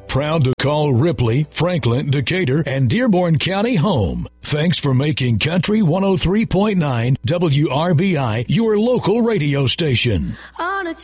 Proud to call Ripley, Franklin, Decatur, and Dearborn County home. Thanks for making Country 103.9 WRBI your local radio station. On a